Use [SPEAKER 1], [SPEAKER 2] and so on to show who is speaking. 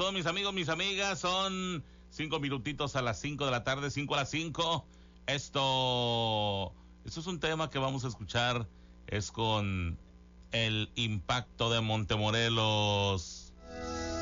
[SPEAKER 1] todos mis amigos, mis amigas. Son 5 minutitos a las 5 de la tarde, 5 a las 5. Esto es un tema que vamos a escuchar. Es con el Impacto de Montemorelos.